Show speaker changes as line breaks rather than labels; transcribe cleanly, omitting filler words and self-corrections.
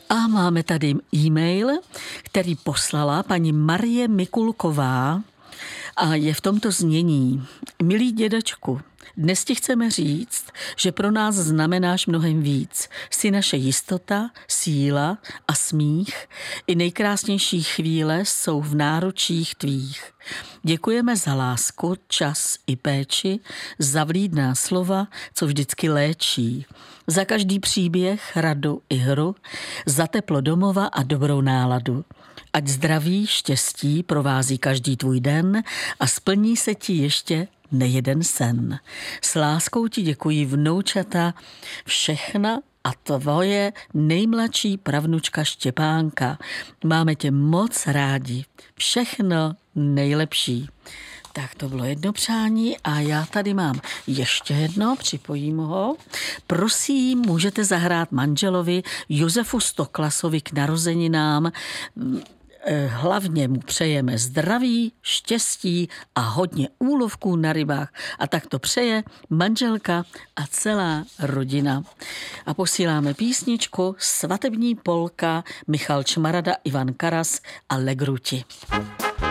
A máme tady e-mail, který poslala paní Marie Mikulková a je v tomto znění. Milý dědečku, dnes ti chceme říct, že pro nás znamenáš mnohem víc. Jsi naše jistota, síla a smích. I nejkrásnější chvíle jsou v náručích tvých. Děkujeme za lásku, čas i péči, za vlídná slova, co vždycky léčí. Za každý příběh, radu i hru, za teplo domova a dobrou náladu. Ať zdraví, štěstí provází každý tvůj den a splní se ti ještě nejeden sen. S láskou ti děkují vnoučata všechna a tvoje nejmladší pravnučka Štěpánka. Máme tě moc rádi. Všechno nejlepší. Tak to bylo jedno přání a já tady mám ještě jedno, připojím ho. Prosím, můžete zahrát manželovi Josefu Stoklasovi k narozeninám. Hlavně mu přejeme zdraví, štěstí a hodně úlovků na rybách. A tak to přeje manželka a celá rodina. A posíláme písničku Svatební polka Michal Čmarada, Ivan Karas a Legruti.